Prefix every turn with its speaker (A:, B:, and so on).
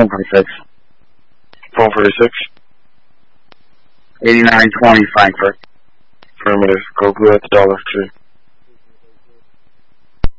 A: 146.
B: 446.
A: 8920 Frankfurt.
B: Affirmative. Code blue at the $3.